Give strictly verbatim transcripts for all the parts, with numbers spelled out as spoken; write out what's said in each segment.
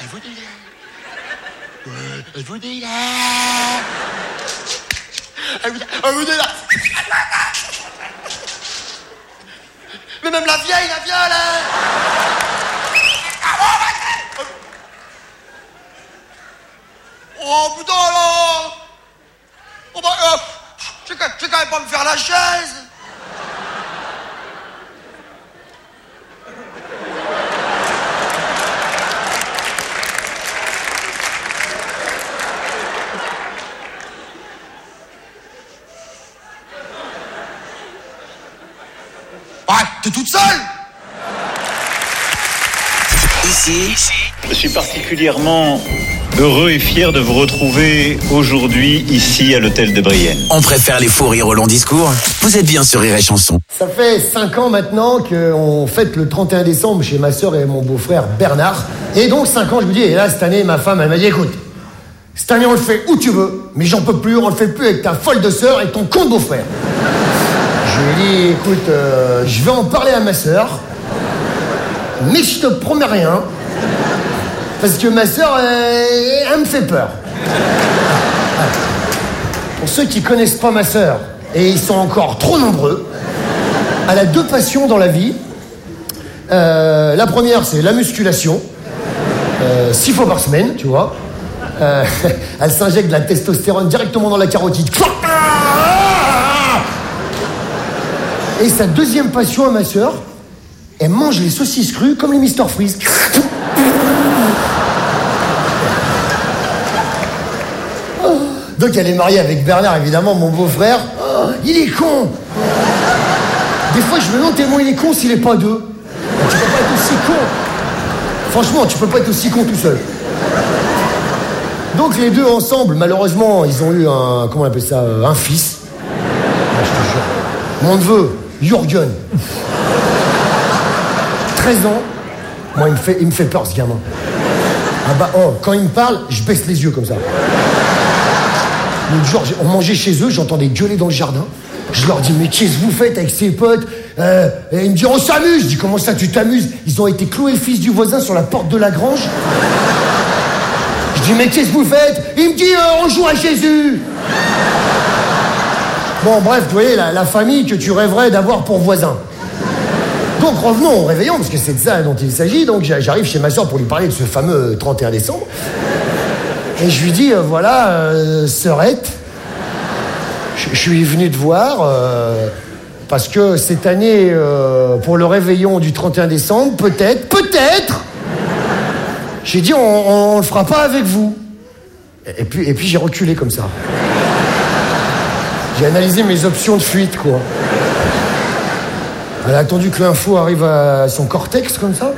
vous dit là. Elle vous dit là. Elle vous dit, elle vous dit là. Mais même la vieille, la vieille, là. Oh putain là. Oh bah, euh, je vais quand même pas me faire la chaise. Ouais, t'es toute seule. Ici, je suis particulièrement heureux et fier de vous retrouver aujourd'hui ici à l'hôtel de Brienne. On préfère les fous rires au long discours. Vous êtes bien sur Rire et Chanson. Ça fait cinq ans maintenant qu'on fête le trente et un décembre chez ma sœur et mon beau-frère Bernard. Et donc cinq ans, je me dis, et là cette année, ma femme, elle m'a dit, écoute, cette année on le fait où tu veux, mais j'en peux plus, on le fait plus avec ta folle de sœur et ton con de beau-frère. Je lui ai dit, écoute, euh, je vais en parler à ma sœur, mais je te promets rien, parce que ma sœur, elle, elle me fait peur. Pour ceux qui connaissent pas ma sœur, et ils sont encore trop nombreux, elle a deux passions dans la vie. Euh, la première, c'est la musculation, euh, six fois par semaine, tu vois. Euh, elle s'injecte de la testostérone directement dans la carotide. Et sa deuxième passion à ma sœur, elle mange les saucisses crues comme les mister Freeze. Donc elle est mariée avec Bernard, évidemment, mon beau-frère. Oh, il est con. Des fois, je me demande tellement il est con s'il est pas deux. Tu peux pas être aussi con. Franchement, tu peux pas être aussi con tout seul. Donc les deux ensemble, malheureusement, ils ont eu un... Comment on appelle ça? Un fils. Ah, je te jure. Mon neveu, Jürgen. treize ans. Moi, il me fait, il me fait peur, ce gamin. Ah bah, oh, quand il me parle, je baisse les yeux comme ça. L'autre jour, on mangeait chez eux, j'entendais gueuler dans le jardin. Je leur dis, mais qu'est-ce que vous faites avec ces potes? euh, Et ils me disent, on s'amuse. Je dis, comment ça, tu t'amuses? Ils ont été clouer le fils du voisin sur la porte de la grange. Je dis, mais qu'est-ce que vous faites? Il me dit, euh, on joue à Jésus. Bon, bref, vous voyez, la, la famille que tu rêverais d'avoir pour voisin. Donc, revenons au réveillon, parce que c'est de ça dont il s'agit. Donc, j'arrive chez ma soeur pour lui parler de ce fameux trente et un décembre. Et je lui dis, euh, voilà, euh, sœurette, je, je suis venu te voir euh, parce que cette année, euh, pour le réveillon du trente et un décembre, peut-être, peut-être, j'ai dit, on, on le fera pas avec vous. Et, et puis, et puis j'ai reculé comme ça. J'ai analysé mes options de fuite, quoi. Elle a attendu que l'info arrive à son cortex, comme ça.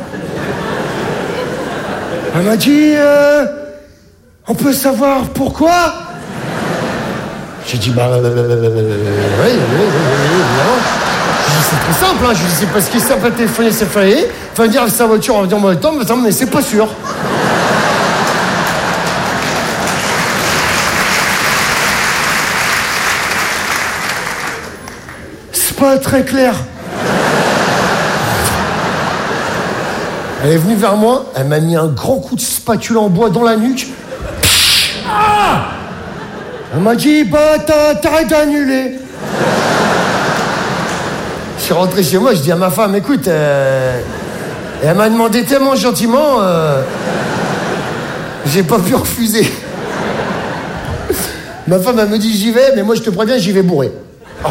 Elle m'a dit... Euh, on peut savoir pourquoi? J'ai dit, bah... Euh, oui, oui, oui, oui, évidemment. J'ai dit, c'est très simple, hein. Je lui ai dit, c'est parce qu'il s'est pas téléphoné, c'est failli. Enfin, dire sa voiture, on va dire, moi, attends, mais, mais c'est pas sûr. C'est pas très clair. Elle est venue vers moi, elle m'a mis un grand coup de spatule en bois dans la nuque. Ah! Elle m'a dit, bah, t'arrêtes d'annuler. Je suis rentré chez moi, je dis à ma femme, écoute, euh... et elle m'a demandé tellement gentiment, euh... j'ai pas pu refuser. Ma femme, elle me dit, j'y vais, mais moi, je te préviens, j'y vais bourré. Oh.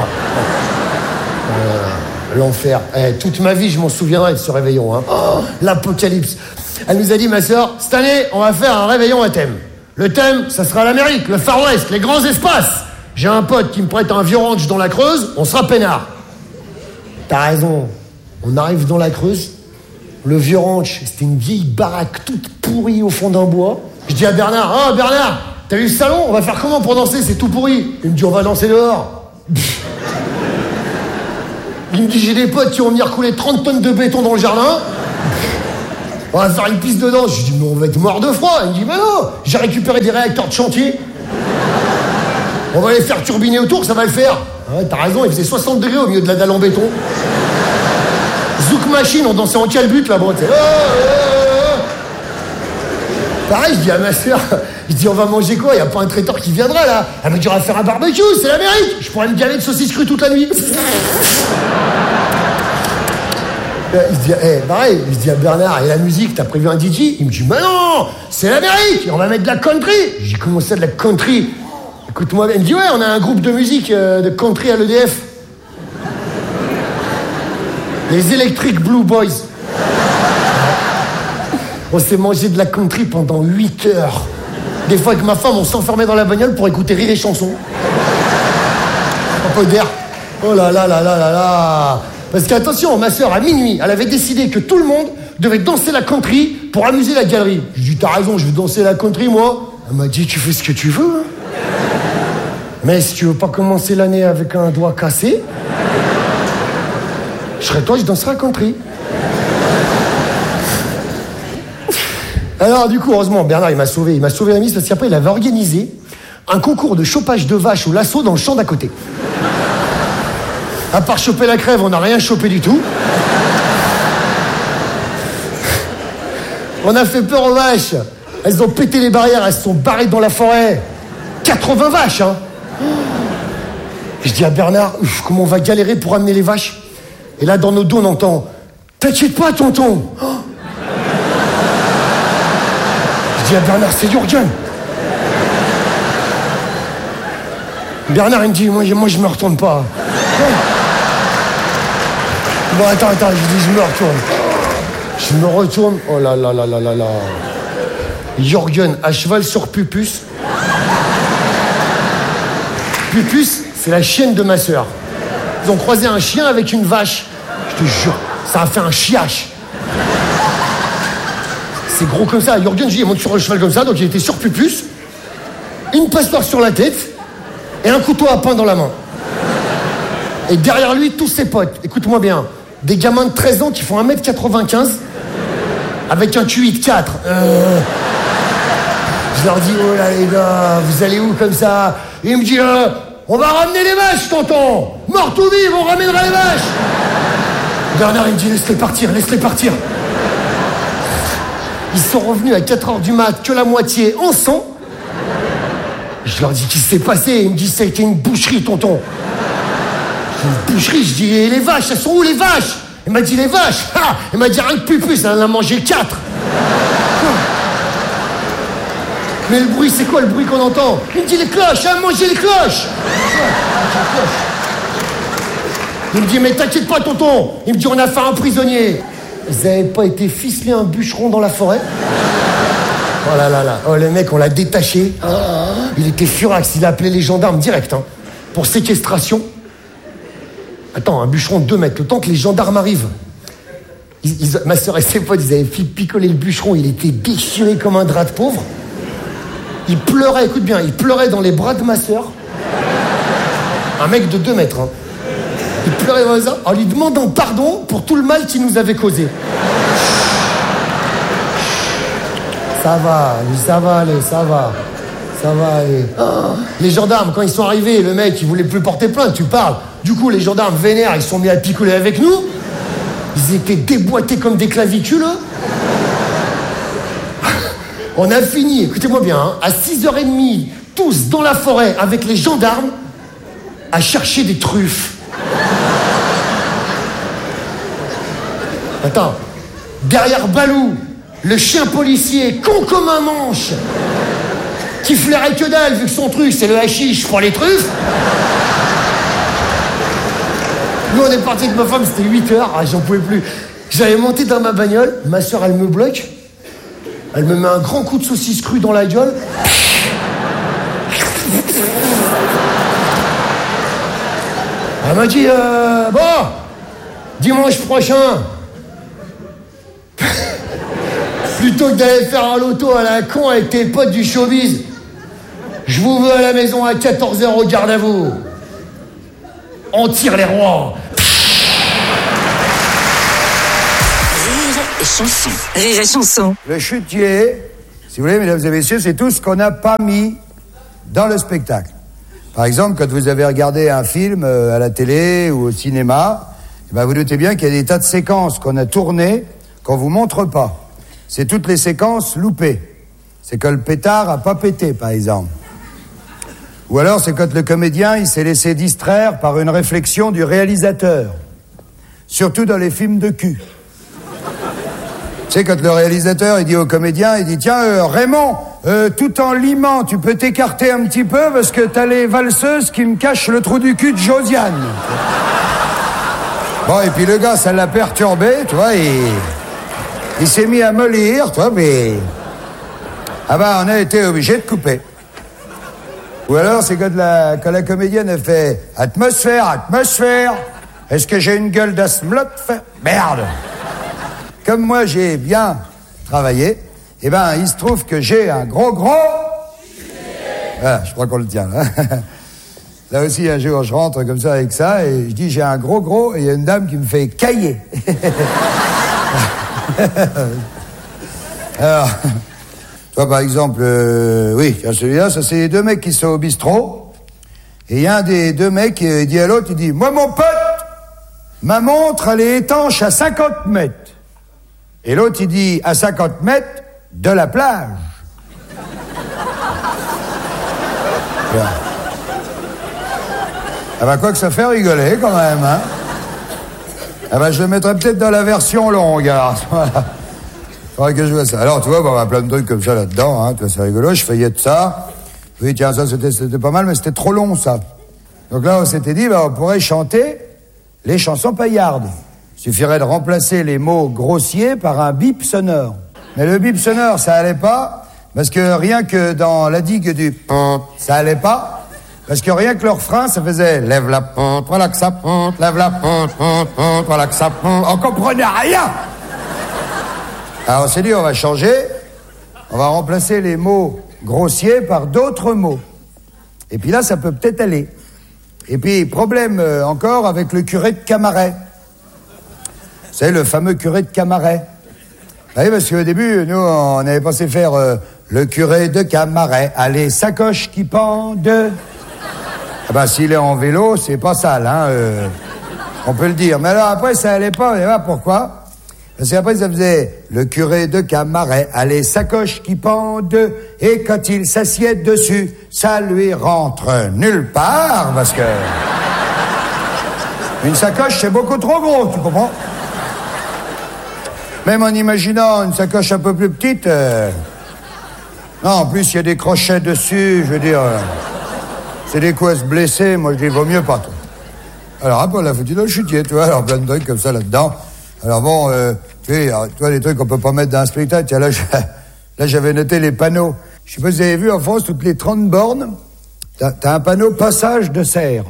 Euh, l'enfer. Eh, toute ma vie, je m'en souviendrai de ce réveillon. Hein. Oh, l'apocalypse. Elle nous a dit, ma sœur, cette année, on va faire un réveillon à thème. Le thème, ça sera l'Amérique, le Far West, les grands espaces. J'ai un pote qui me prête un vieux ranch dans la Creuse, on sera peinard. T'as raison. On arrive dans la Creuse. Le vieux ranch, c'était une vieille baraque toute pourrie au fond d'un bois. Je dis à Bernard, ah, oh, Bernard, t'as vu le salon? On va faire comment pour danser? C'est tout pourri. Il me dit, on va danser dehors. Il me dit, j'ai des potes qui vont venir couler trente tonnes de béton dans le jardin. On va faire une piste de danse. Je dis, mais on va être mort de froid. Il me dit, mais non, j'ai récupéré des réacteurs de chantier. On va les faire turbiner autour, ça va le faire. Ouais, t'as raison, il faisait soixante degrés au milieu de la dalle en béton. Zouk machine, on dansait en calbute là-bas. Oh, oh, Pareil, je dis à ma soeur, je dis on va manger quoi? Il n'y a pas un traiteur qui viendra là. Elle me dit on va faire un barbecue, c'est l'Amérique. Je pourrais me gaver de saucisses crues toute la nuit. Il se dit, hey, pareil, il se dit à Bernard, et la musique, t'as prévu un D J? Il me dit, mais non, c'est l'Amérique, on va mettre de la country. J'ai commencé de la country. Écoute-moi, il me dit, ouais, on a un groupe de musique euh, de country à l'E D F. Les Electric Blue Boys. On s'est mangé de la country pendant huit heures. Des fois, avec ma femme, on s'enfermait dans la bagnole pour écouter Rire et Chanson. Un peu d'air. Oh là là là là là là. Parce qu'attention, ma soeur, à minuit, elle avait décidé que tout le monde devait danser la country pour amuser la galerie. Je lui ai dit, t'as raison, je veux danser la country, moi. Elle m'a dit, tu fais ce que tu veux. Hein. Mais si tu veux pas commencer l'année avec un doigt cassé, je serais toi, je danserai la country. Alors, du coup, heureusement, Bernard, il m'a sauvé. Il m'a sauvé la mise parce qu'après, il avait organisé un concours de chopage de vaches au lasso dans le champ d'à côté. À part choper la crève, on n'a rien chopé du tout. On a fait peur aux vaches. Elles ont pété les barrières, elles se sont barrées dans la forêt. quatre-vingts vaches, hein. Je dis à Bernard, ouf, comment on va galérer pour amener les vaches? Et là, dans nos dos, on entend, t'inquiète pas, tonton. Oh. Je dis à Bernard, c'est Jürgen. Bernard, il me dit, moi, moi je me retourne pas. Bon, attends, attends, je dis, je me retourne. Je me retourne. Oh là là là là là là. Jürgen, à cheval sur Pupus. Pupus, c'est la chienne de ma sœur. Ils ont croisé un chien avec une vache. Je te jure, ça a fait un chiache. C'est gros comme ça. Jürgen, je dis, il monte sur le cheval comme ça, donc il était sur Pupus. Une passoire sur la tête et un couteau à pain dans la main. Et derrière lui, tous ses potes. Écoute-moi bien. Des gamins de treize ans qui font un mètre quatre-vingt-quinze avec un Q huit quatre. Euh... Je leur dis, oh là les gars, vous allez où comme ça? Et il me dit, euh, on va ramener les vaches, tonton. Mort ou vive, on ramènera les vaches. Bernard, il me dit, laisse-les partir, laisse-les partir. Ils sont revenus à quatre heures du mat, que la moitié en sang. Je leur dis, qu'est-ce qui s'est passé? Il me dit, ça a été une boucherie, tonton. Une boucherie, je dis, et les vaches, elles sont où les vaches? Il m'a dit, les vaches, ah. Il m'a dit, rien de Pupus, elle en a mangé quatre. Mais le bruit, c'est quoi le bruit qu'on entend? Il me dit, les cloches, elle a mangé les cloches. Il me dit, mais t'inquiète pas, tonton. Il me dit, on a fait un prisonnier. Vous avez pas été ficelé un bûcheron dans la forêt? Oh là là là, oh le mec, on l'a détaché. Il était furax, il a appelé les gendarmes direct, hein, pour séquestration. Attends, un bûcheron de deux mètres, le temps que les gendarmes arrivent. Ils, ils, ma soeur et ses potes, ils avaient picolé le bûcheron, il était déchiré comme un drap de pauvre. Il pleurait, écoute bien, il pleurait dans les bras de ma soeur. Un mec de deux mètres, hein. Il pleurait dans ça en lui demandant pardon pour tout le mal qu'il nous avait causé. Ça va, ça va aller, ça va. Ça va aller. Oh. Les gendarmes, quand ils sont arrivés, le mec, il voulait plus porter plainte, tu parles. Du coup, les gendarmes vénères, ils sont mis à picoler avec nous. Ils étaient déboîtés comme des clavicules. On a fini, écoutez-moi bien, hein, à six heures trente, tous dans la forêt avec les gendarmes, à chercher des truffes. Attends, derrière Balou, le chien policier, con comme un manche, qui flairait que dalle, vu que son truc, c'est le hashish pour les truffes. Nous, on est parti avec ma femme, c'était huit heures, ah, j'en pouvais plus. J'avais monté dans ma bagnole, ma soeur, elle me bloque, elle me met un grand coup de saucisse crue dans la gueule. Elle m'a dit, euh, bon, dimanche prochain, plutôt que d'aller faire un loto à la con avec tes potes du showbiz, je vous veux à la maison à quatorze heures au garde à vous. On tire les rois. Rire et chanson. Rire et chanson. Le chutier, si vous voulez, mesdames et messieurs, c'est tout ce qu'on n'a pas mis dans le spectacle. Par exemple, quand vous avez regardé un film à la télé ou au cinéma, eh ben vous doutez bien qu'il y a des tas de séquences qu'on a tournées qu'on vous montre pas. C'est toutes les séquences loupées. c'est que le pétard a pas pété, par exemple. Ou alors, c'est quand le comédien, il s'est laissé distraire par une réflexion du réalisateur. Surtout dans les films de cul. Tu sais, quand le réalisateur, il dit au comédien, il dit, tiens, euh, Raymond, euh, tout en limant, tu peux t'écarter un petit peu parce que t'as les valseuses qui me cachent le trou du cul de Josiane. Bon, et puis le gars, ça l'a perturbé, tu vois, il, il s'est mis à mollir, tu vois, mais... Ah ben, on a été obligé de couper. Ou alors, c'est quand la, quand la comédienne a fait « Atmosphère, atmosphère, est-ce que j'ai une gueule d'asthmlote ?» Merde. Comme moi, j'ai bien travaillé, eh ben, il se trouve que j'ai un gros, gros... Voilà, je crois qu'on le tient, là. Là aussi, un jour, je rentre comme ça avec ça, et je dis, j'ai un gros, gros, et il y a une dame qui me fait cailler. Alors, toi, par exemple, euh, oui, celui-là, ça, c'est les deux mecs qui sont au bistrot, et il y a un des deux mecs, il dit à l'autre, il dit, moi, mon pote, ma montre, elle est étanche à cinquante mètres. Et l'autre, il dit, à cinquante mètres de la plage. Bien. Ah bah quoi que ça fait rigoler quand même, hein. Ah bah je le mettrais peut-être dans la version longue, alors. Voilà. Faudrait que je vois ça. Alors tu vois, bon, on a plein de trucs comme ça là-dedans, hein. Tu vois, c'est rigolo, je feuillette ça. Oui, tiens, ça c'était, c'était pas mal, mais c'était trop long, ça. Donc là, on s'était dit, bah, on pourrait chanter les chansons paillardes. Il suffirait de remplacer les mots grossiers par un bip sonore. Mais le bip sonore, ça allait pas, parce que rien que dans la digue du pont, ça allait pas. Parce que rien que leur frein, ça faisait « Lève la pente, voilà que ça pente, lève la pente, pente, pente, voilà que ça pente. » On comprenait rien. Alors on s'est dit, on va changer. On va remplacer les mots grossiers par d'autres mots. Et puis là, ça peut peut-être aller. Et puis, problème euh, encore avec le curé de Camaret. Vous savez, le fameux curé de Camaret. Vous voyez, parce qu'au début, nous, on avait pensé faire euh, le curé de Camaret. Allez, sacoche qui pende. Ah ben, s'il est en vélo, c'est pas sale, hein, euh, on peut le dire. Mais alors après, ça allait pas, et là, pourquoi? Parce qu'après, ça faisait le curé de Camaret a les sacoches qui pendent, et quand il s'assied dessus, ça lui rentre nulle part, parce que... Une sacoche, c'est beaucoup trop gros, tu comprends? Même en imaginant une sacoche un peu plus petite... Euh... Non, en plus, il y a des crochets dessus, je veux dire... Euh... C'est des coups à se blesser, moi je dis, vaut mieux pas, toi. Alors après, on l'a foutu dans le chutier, tu vois, alors plein de trucs comme ça là-dedans. Alors bon, euh, tu sais, alors, tu vois, les trucs qu'on peut pas mettre dans un spectacle, tiens, là, je, là, j'avais noté les panneaux. Je sais pas si vous avez vu, en France, toutes les trente bornes, t'as, t'as un panneau passage de serre.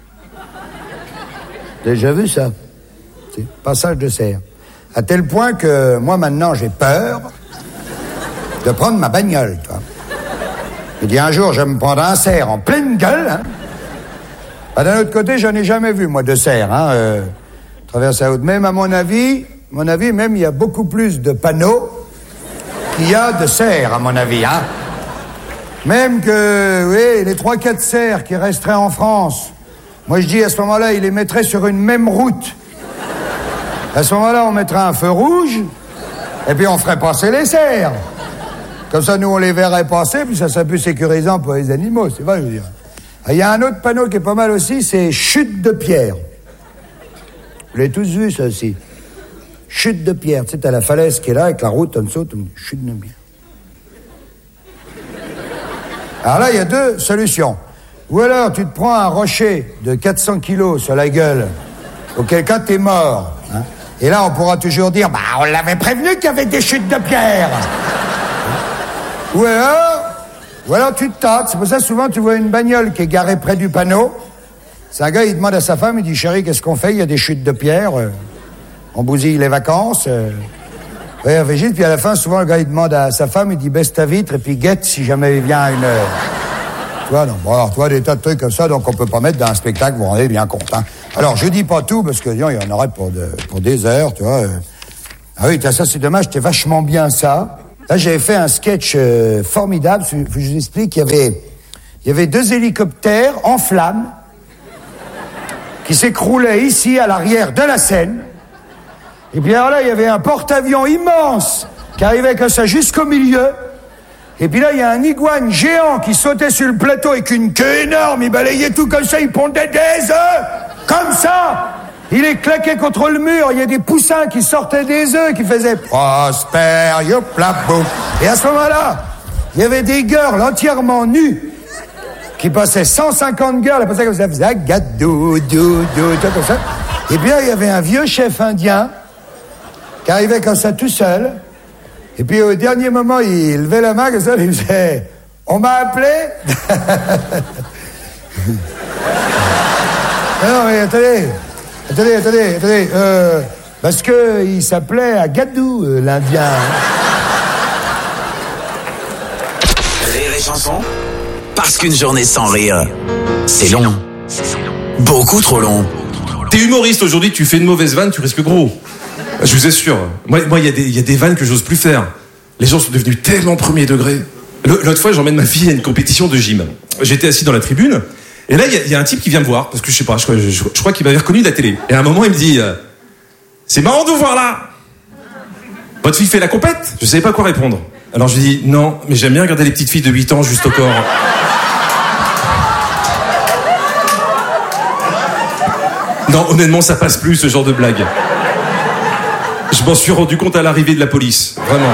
Déjà vu ça? C'est passage de serre. À tel point que, moi, maintenant, j'ai peur de prendre ma bagnole, toi. Il dit, un jour, je vais me prendre un cerf en pleine gueule, hein. Ah, d'un autre côté, j'en ai jamais vu, moi, de cerf, hein, euh, traverse la route. Même, à mon avis, mon avis, même, il y a beaucoup plus de panneaux qu'il y a de cerfs, à mon avis, hein. Même que, oui, les trois, quatre cerfs qui resteraient en France, moi, je dis, à ce moment-là, ils les mettraient sur une même route. À ce moment-là, on mettrait un feu rouge, et puis on ferait passer les cerfs. Comme ça, nous, on les verrait passer, puis ça serait plus sécurisant pour les animaux, c'est vrai, je veux dire. Il y a un autre panneau qui est pas mal aussi, c'est chute de pierre. Vous l'avez tous vu, ça aussi. Chute de pierre. Tu sais, t'as la falaise qui est là, avec la route en dessous, chute de pierre. Alors là, il y a deux solutions. Ou alors, tu te prends un rocher de quatre cents kilos sur la gueule, auquel cas, t'es mort. Hein. Et là, on pourra toujours dire, bah, on l'avait prévenu qu'il y avait des chutes de pierre. Ou alors, ou alors tu te tâtes. C'est pour ça, souvent, tu vois une bagnole qui est garée près du panneau. C'est un gars, il demande à sa femme, il dit, chérie, qu'est-ce qu'on fait? Il y a des chutes de pierre. Euh, on bousille les vacances. Euh, ouais, on fait juste. Puis à la fin, souvent, le gars, il demande à sa femme, il dit, baisse ta vitre et puis guette si jamais il vient une... Euh, tu vois, donc, bon, alors, tu vois, des tas de trucs comme ça, donc on peut pas mettre dans un spectacle, vous vous rendez bien compte, hein. Alors, je dis pas tout, parce que, disons, il y en aurait pour, de, pour des heures, tu vois. Euh. Ah oui, ça, c'est dommage, c'était vachement bien, ça. Là, j'avais fait un sketch euh, formidable. Je, je vous explique, il y avait, il y avait deux hélicoptères en flammes qui s'écroulaient ici, à l'arrière de la scène. Et puis alors là, il y avait un porte-avions immense qui arrivait comme ça jusqu'au milieu. Et puis là, il y a un iguane géant qui sautait sur le plateau avec une queue énorme. Il balayait tout comme ça, il pondait des œufs. Comme ça. Il est claqué contre le mur. Il y a des poussins qui sortaient des œufs, qui faisaient Prosper, yopla, boum. Et à ce moment-là, il y avait des girls entièrement nues qui passaient cent cinquante girls, elles passaient comme ça, faisaient gadou, dou, dou, tout comme ça. Et puis là, il y avait un vieux chef indien qui arrivait comme ça tout seul. Et puis au dernier moment, il levait la main comme ça, il faisait « On m'a appelé ?» Non mais attendez, attendez, attendez, attendez, euh, parce que il s'appelait Agadou, euh, l'Indien. Rire et chanson, parce qu'une journée sans rire, c'est long. Beaucoup trop long. T'es humoriste aujourd'hui, tu fais une mauvaise vanne, tu risques gros. Je vous assure. Moi, moi, il y a des, il y a des vannes que j'ose plus faire. Les gens sont devenus tellement premier degré. L'autre fois, j'emmène ma fille à une compétition de gym. J'étais assis dans la tribune, et là, il y, a, il y a un type qui vient me voir, parce que je sais pas, je, je, je, je crois qu'il m'avait reconnu de la télé. Et à un moment, il me dit, euh, c'est marrant de vous voir là. Votre fille fait la compète? Je savais pas quoi répondre. Alors je lui dis, non, mais j'aime bien regarder les petites filles de huit ans juste au corps. Non, honnêtement, ça passe plus, ce genre de blague. Je m'en suis rendu compte à l'arrivée de la police. Vraiment.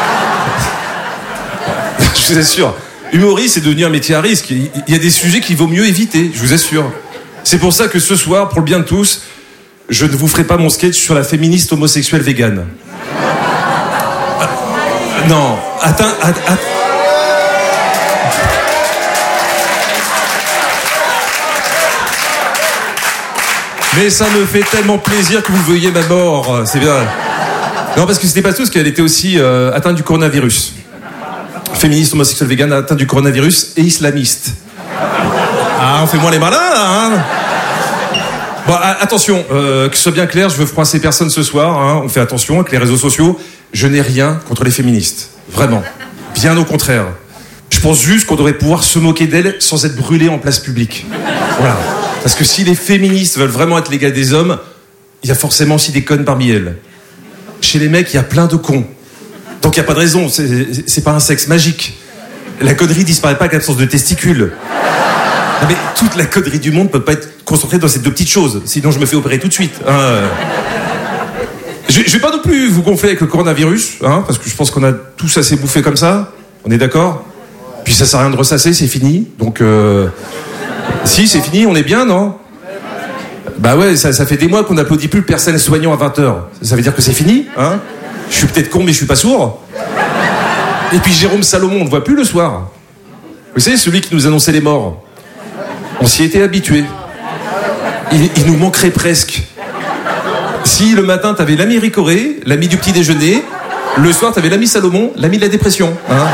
Je vous assure. Humoriste, c'est devenu un métier à risque. Il y a des sujets qu'il vaut mieux éviter, je vous assure. C'est pour ça que ce soir, pour le bien de tous, je ne vous ferai pas mon sketch sur la féministe homosexuelle végane. Euh, non, attends... attends. Mais ça me fait tellement plaisir que vous veuillez ma mort, c'est bien. Non, parce que c'était pas tout, parce qu'elle était aussi euh, atteinte du coronavirus. Féministe, homosexuelle, végane, atteinte du coronavirus et islamiste. Ah, on fait moins les malins, là, hein. Bon, a- attention, euh, que ce soit bien clair, je veux froisser personne ce soir, hein. On fait attention avec les réseaux sociaux. Je n'ai rien contre les féministes. Vraiment. Bien au contraire. Je pense juste qu'on devrait pouvoir se moquer d'elles sans être brûlé en place publique. Voilà. Parce que si les féministes veulent vraiment être l'égale des hommes, il y a forcément aussi des connes parmi elles. Chez les mecs, il y a plein de cons. Donc il n'y a pas de raison, c'est, c'est pas un sexe magique. La connerie disparaît pas avec l'absence de testicules. Non mais toute la connerie du monde peut pas être concentrée dans ces deux petites choses. Sinon je me fais opérer tout de suite. Hein. Je, je vais pas non plus vous gonfler avec le coronavirus, hein, parce que je pense qu'on a tous assez bouffé comme ça. On est d'accord? Puis ça sert à rien de ressasser, c'est fini. Donc euh... si c'est fini, on est bien, non? Bah ouais, ça, ça fait des mois qu'on n'applaudit plus le personnel soignant à vingt heures. Ça veut dire que c'est fini, hein? Je suis peut-être con, mais je suis pas sourd. Et puis Jérôme Salomon, on ne voit plus le soir. Vous savez, celui qui nous annonçait les morts. On s'y était habitué. Il, il nous manquerait presque. Si le matin, t'avais l'ami Ricoré, l'ami du petit déjeuner, le soir, t'avais l'ami Salomon, l'ami de la dépression. Hein?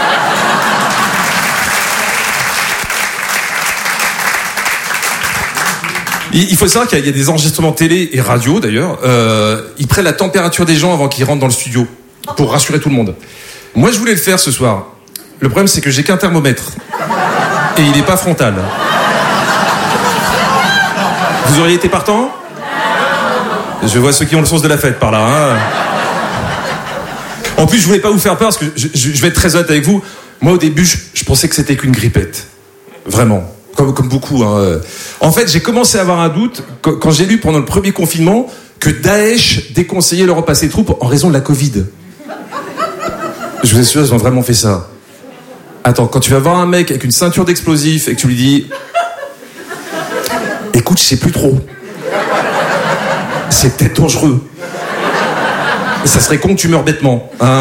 Il faut savoir qu'il y a des enregistrements télé et radio, d'ailleurs. Euh, ils prennent la température des gens avant qu'ils rentrent dans le studio, pour rassurer tout le monde. Moi, je voulais le faire ce soir. Le problème, c'est que j'ai qu'un thermomètre. Et il n'est pas frontal. Vous auriez été partant? Je vois ceux qui ont le sens de la fête par là. Hein. En plus, je voulais pas vous faire peur, parce que je, je, je vais être très honnête avec vous. Moi, au début, je, je pensais que c'était qu'une grippette. Vraiment. Comme, comme beaucoup. Hein. En fait, j'ai commencé à avoir un doute quand, quand j'ai lu pendant le premier confinement que Daesh déconseillait le repas ses troupes en raison de la Covid. Je vous assure, ils ont vraiment fait ça. Attends, quand tu vas voir un mec avec une ceinture d'explosifs et que tu lui dis « Écoute, je sais plus trop. C'est peut-être dangereux. Ça serait con que tu meurs bêtement. Hein. »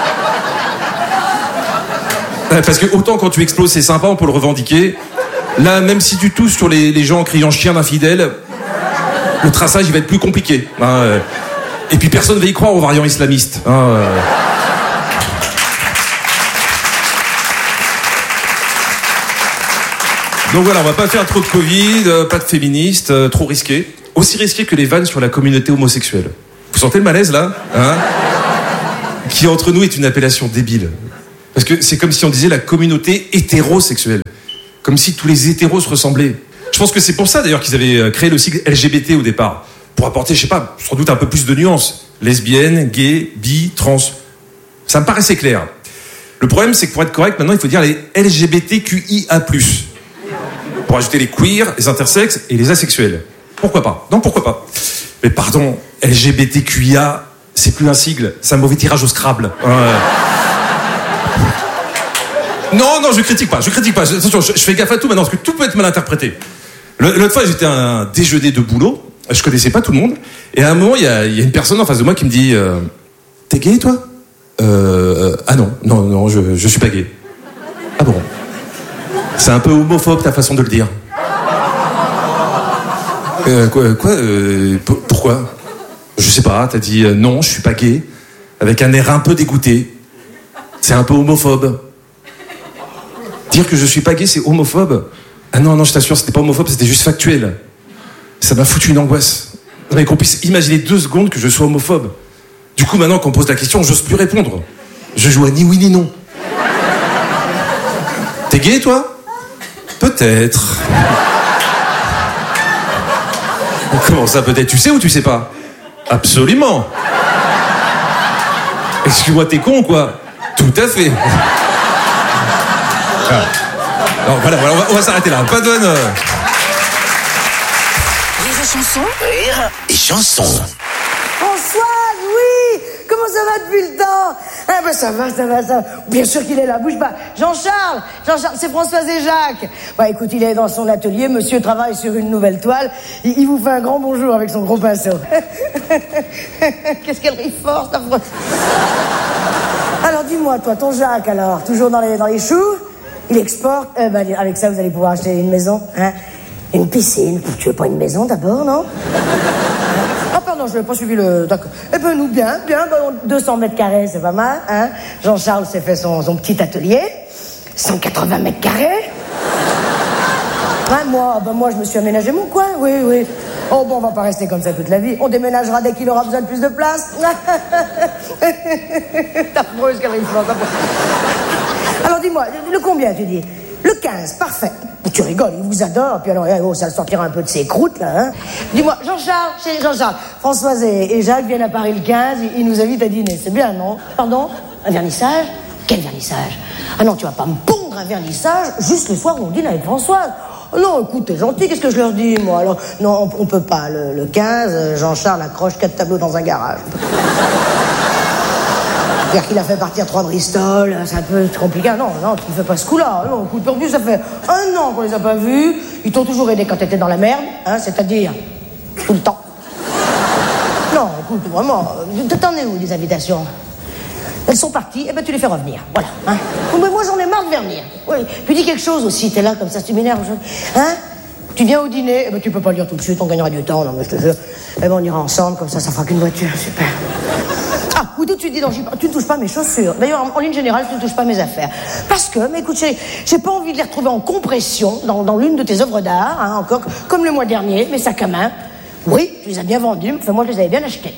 Parce que autant quand tu exploses, c'est sympa, on peut le revendiquer. Là, même si tu tousses sur les, les gens en criant chien d'infidèle, le traçage, il va être plus compliqué. Hein. Et puis personne ne va y croire aux variants islamistes. Hein. Donc voilà, on va pas faire trop de Covid, pas de féministes, euh, trop risqué. Aussi risqué que les vannes sur la communauté homosexuelle. Vous sentez le malaise, là, hein? Qui, entre nous, est une appellation débile. Parce que c'est comme si on disait la communauté hétérosexuelle. Comme si tous les hétéros se ressemblaient. Je pense que c'est pour ça, d'ailleurs, qu'ils avaient créé le sigle L G B T au départ. Pour apporter, je sais pas, sans doute un peu plus de nuances. Lesbienne, gay, bi, trans. Ça me paraissait clair. Le problème, c'est que pour être correct, maintenant, il faut dire les L G B T Q I A plus. Pour ajouter les queers, les intersexes et les asexuels. Pourquoi pas? Non, pourquoi pas? Mais pardon, L G B T Q I A, c'est plus un sigle, c'est un mauvais tirage au Scrabble. Euh... Non, non, je critique pas, je critique pas. Attention, je, je fais gaffe à tout maintenant, parce que tout peut être mal interprété. L'autre fois, j'étais à un déjeuner de boulot, je connaissais pas tout le monde, et à un moment, il y a, y a une personne en face de moi qui me dit euh, « T'es gay, toi ?» Euh... Ah non, non, non, je, je suis pas gay. Ah bon? C'est un peu homophobe, ta façon de le dire. Euh, quoi, quoi euh, p- Pourquoi? Je sais pas, t'as dit euh, non, je suis pas gay, avec un air un peu dégoûté. C'est un peu homophobe. Dire que je suis pas gay, c'est homophobe? Ah non, non, je t'assure, c'était pas homophobe, c'était juste factuel. Ça m'a foutu une angoisse. Non, mais qu'on puisse imaginer deux secondes que je sois homophobe. Du coup, maintenant qu'on me pose la question, j'ose plus répondre. Je joue à ni oui ni non. T'es gay, toi? Peut-être. Comment ça, peut-être? Tu sais ou tu sais pas? Absolument. Excuse-moi, t'es con ou quoi? Tout à fait. Ah. Non, voilà, voilà, on va, on va s'arrêter là. Pas de bonne. Rire et chanson. Rire et chanson. Françoise, oui! Comment ça va depuis le temps? Ah ben ça va, ça va, ça va. Bien sûr qu'il est là, bouge pas. Jean-Charles, Jean-Charles, c'est Françoise et Jacques. Bah écoute, il est dans son atelier, monsieur travaille sur une nouvelle toile. Il, il vous fait un grand bonjour avec son gros pinceau. Qu'est-ce qu'elle rit fort, ta Françoise. Alors dis-moi, toi, ton Jacques, alors, toujours dans les, dans les choux? Il exporte, euh, bah, avec ça vous allez pouvoir acheter une maison, hein? Une piscine. Tu veux pas une maison d'abord, non? Ah pardon, je n'avais pas suivi le... D'accord. Eh ben nous, bien, bien, ben, deux cents mètres carrés, c'est pas mal, hein. Jean-Charles s'est fait son, son petit atelier, cent quatre-vingts mètres carrés. Ouais, moi, ben moi je me suis aménagé mon coin, oui, oui. Oh bon, on va pas rester comme ça toute la vie. On déménagera dès qu'il aura besoin de plus de place. T'as affreuse qu'elle arrive. Alors dis-moi, le combien tu dis? Le quinze, parfait. Tu rigoles, il vous adore, puis alors, oh, ça le sortira un peu de ses croûtes, là, hein. Dis-moi, Jean-Charles, chez Jean-Charles, Françoise et, et Jacques viennent à Paris le quinze, ils, ils nous invitent à dîner, c'est bien, non? Pardon? Un vernissage? Quel vernissage? Ah non, tu vas pas me pondre un vernissage juste le soir où on dîne avec Françoise. Oh non, écoute, t'es gentil, qu'est-ce que je leur dis, moi? Alors, non, on, on peut pas, le, le quinze, Jean-Charles accroche quatre tableaux dans un garage. C'est-à-dire qu'il a fait partir trois Bristol, c'est un peu compliqué. Non, non, tu ne fais pas ce coup-là. Non, écoute, perdu, ça fait un an qu'on les a pas vus. Ils t'ont toujours aidé quand t'étais dans la merde, hein, c'est-à-dire tout le temps. Non, écoute, vraiment, t'en es où, des invitations? Elles sont parties, et ben tu les fais revenir, voilà. Hein. Mais moi, j'en ai marre de venir. Oui, puis dis quelque chose aussi, t'es là, comme ça, tu m'énerves. Hein? Tu viens au dîner, eh ben tu peux pas le dire tout de suite, on gagnera du temps, non, mais je te jure. Eh ben on ira ensemble, comme ça, ça fera qu'une voiture, super. Ah, ou tout de suite dis, non, tu ne touches pas mes chaussures. D'ailleurs, en, en ligne générale, tu ne touches pas mes affaires. Parce que, mais écoute, j'ai, j'ai pas envie de les retrouver en compression dans, dans l'une de tes œuvres d'art, hein, encore, comme le mois dernier, mes sacs à main. Oui, tu les as bien vendus, enfin, moi, je les avais bien achetés.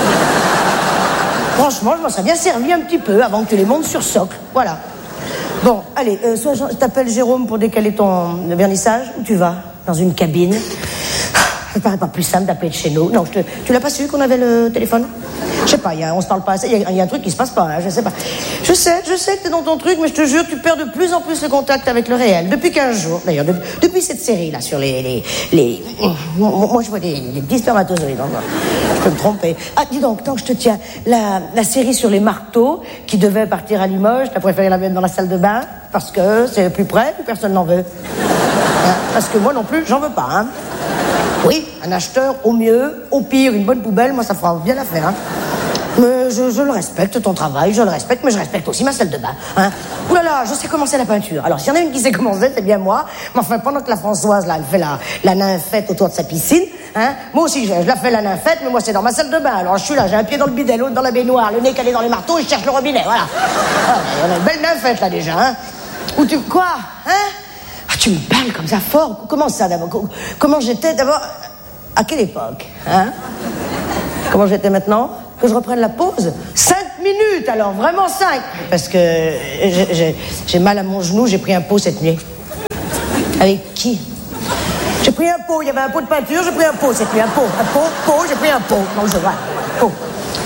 Franchement, je m'en serais bien servi un petit peu avant que tu les montes sur socle. Voilà. Bon, allez, euh, soit je t'appelle Jérôme pour décaler ton vernissage, où tu vas? Dans une cabine. Ça paraît pas plus simple d'appeler de chez nous. Non, je te, tu l'as pas su qu'on avait le téléphone? Je sais pas, y a, on se parle pas assez, il y, y a un truc qui se passe pas, hein, je sais pas. Je sais, je sais que t'es dans ton truc, mais je te jure, tu perds de plus en plus le contact avec le réel. Depuis quinze jours, d'ailleurs, de, depuis cette série, là, sur les... les, les moi, je vois des, des petits spermatozoïdes, hein, je peux me tromper. Ah, dis donc, tant que je te tiens, la, la série sur les marteaux, qui devait partir à Limoges, t'as préféré la mettre dans la salle de bain, parce que c'est plus près, et personne n'en veut. Hein, parce que moi non plus, j'en veux pas, hein. Oui, un acheteur, au mieux, au pire, une bonne poubelle, moi, ça fera bien l'affaire, hein. Mais je, je le respecte, ton travail, je le respecte, mais je respecte aussi ma salle de bain, hein. Ouh là là, je sais commencer la peinture. Alors, s'il y en a une qui sait commencer, c'est bien moi. Mais enfin, pendant que la Françoise, là, elle fait la, la nymphette autour de sa piscine, hein, moi aussi, je, je la fais la nymphette, mais moi, c'est dans ma salle de bain. Alors, je suis là, j'ai un pied dans le bidet, l'autre dans la baignoire, le nez calé dans les marteaux, et je cherche le robinet, voilà. Voilà, on a une belle nymphette, là, déjà, hein. Ou tu... Quoi? Hein? Ah, tu me parles comme ça, fort. Comment ça, d'abord? Comment j'étais, d'abord? À quelle époque, hein? Comment j'étais maintenant? Que je reprenne la pause? Cinq minutes, alors, vraiment cinq. Parce que j'ai, j'ai, j'ai mal à mon genou, j'ai pris un pot cette nuit. Avec qui? J'ai pris un pot, il y avait un pot de peinture, j'ai pris un pot cette nuit, un pot, un pot, pot, j'ai pris un pot. Non, je vois, pot.